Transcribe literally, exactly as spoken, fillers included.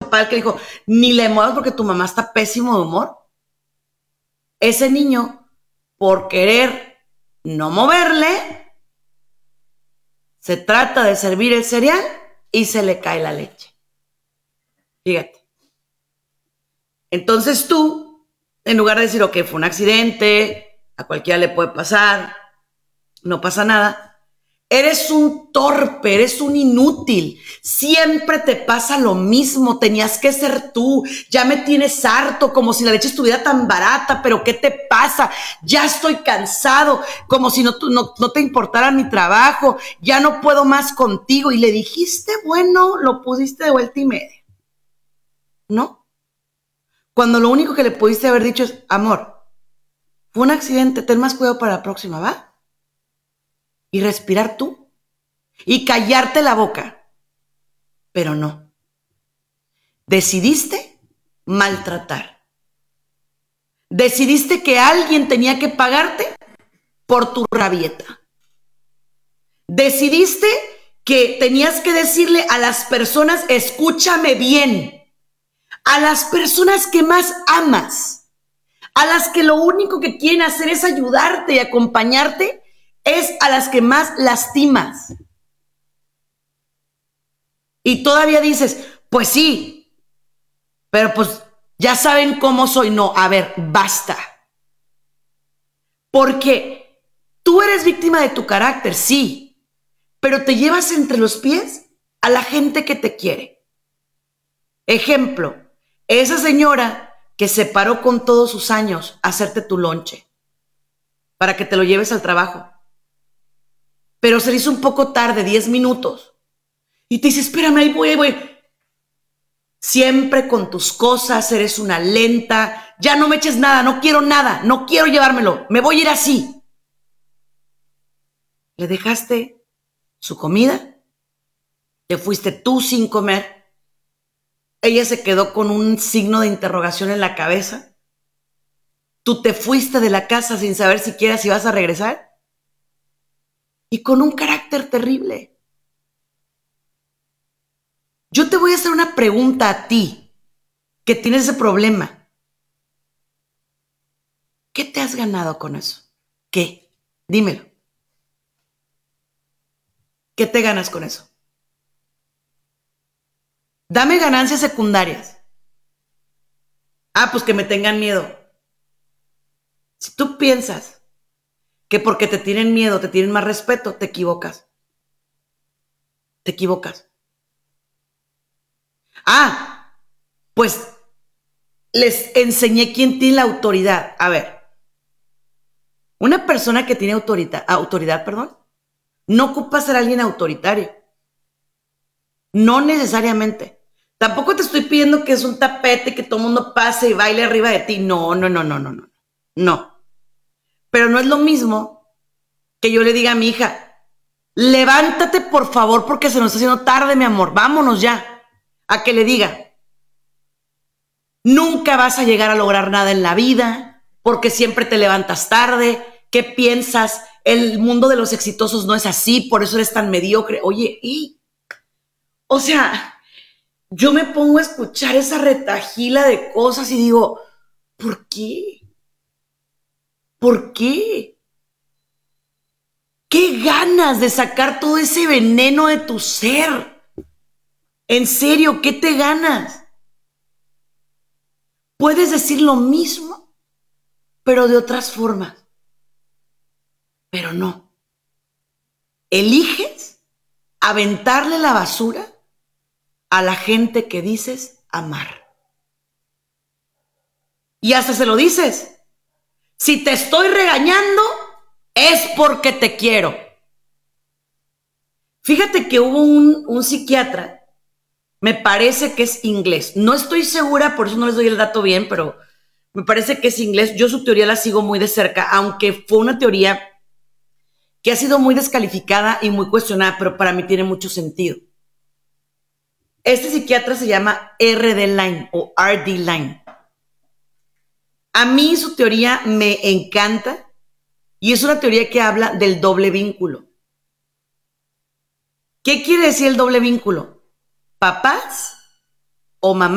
papá el que dijo, ni le muevas porque tu mamá está pésimo de humor. Ese niño, por querer no moverle, se trata de servir el cereal y se le cae la leche. Fíjate. Entonces tú, en lugar de decir, ok, fue un accidente, a cualquiera le puede pasar, no pasa nada, eres un torpe, eres un inútil, siempre te pasa lo mismo, tenías que ser tú, ya me tienes harto, como si la leche estuviera tan barata, pero ¿qué te pasa? Ya estoy cansado, como si no, no, no te importara mi trabajo, ya no puedo más contigo. Y le dijiste, bueno, lo pusiste de vuelta y media, ¿no? Cuando lo único que le pudiste haber dicho es, amor, fue un accidente, ten más cuidado para la próxima, ¿va? Y respirar tú y callarte la boca. Pero no. Decidiste maltratar. Decidiste que alguien tenía que pagarte por tu rabieta. Decidiste que tenías que decirle a las personas, escúchame bien, a las personas que más amas, a las que lo único que quieren hacer es ayudarte y acompañarte, es a las que más lastimas. Y todavía dices, pues sí, pero pues ya saben cómo soy. No, a ver, basta. Porque tú eres víctima de tu carácter, sí, pero te llevas entre los pies a la gente que te quiere. Ejemplo, esa señora que se paró con todos sus años a hacerte tu lonche para que te lo lleves al trabajo, pero se le hizo un poco tarde, diez minutos, y te dice, espérame, ahí voy, ahí voy. Siempre con tus cosas, eres una lenta, ya no me eches nada, no quiero nada, no quiero llevármelo, me voy a ir así. Le dejaste su comida, te fuiste tú sin comer, ella se quedó con un signo de interrogación en la cabeza, tú te fuiste de la casa sin saber siquiera si vas a regresar y con un carácter terrible. Yo te voy a hacer una pregunta a ti que tienes ese problema. ¿Qué te has ganado con eso? ¿Qué? Dímelo. ¿Qué te ganas con eso? Dame ganancias secundarias. Ah, pues que me tengan miedo. Si tú piensas que porque te tienen miedo, te tienen más respeto, te equivocas. Te equivocas. Ah, pues les enseñé quién tiene la autoridad. A ver, una persona que tiene autoridad, autoridad, perdón, no ocupa ser alguien autoritario. No necesariamente. Tampoco te estoy pidiendo que es un tapete que todo el mundo pase y baile arriba de ti. No, no, no, no, no, no. No. Pero no es lo mismo que yo le diga a mi hija, levántate por favor porque se nos está haciendo tarde, mi amor, vámonos ya. A que le diga, nunca vas a llegar a lograr nada en la vida porque siempre te levantas tarde. ¿Qué piensas? El mundo de los exitosos no es así, por eso eres tan mediocre. Oye, y, o sea, yo me pongo a escuchar esa retahila de cosas y digo, ¿por qué? ¿Por qué? ¿Qué ganas de sacar todo ese veneno de tu ser? En serio, ¿qué te ganas? Puedes decir lo mismo, pero de otras formas. Pero no. Eliges aventarle la basura a la gente que dices amar. Y hasta se lo dices. Si te estoy regañando, es porque te quiero. Fíjate que hubo un, un psiquiatra, me parece que es inglés. No estoy segura, por eso no les doy el dato bien, pero me parece que es inglés. Yo su teoría la sigo muy de cerca, aunque fue una teoría que ha sido muy descalificada y muy cuestionada, pero para mí tiene mucho sentido. Este psiquiatra se llama R D Laing o R D Laing. A mí su teoría me encanta y es una teoría que habla del doble vínculo. ¿Qué quiere decir el doble vínculo? Papás o mamás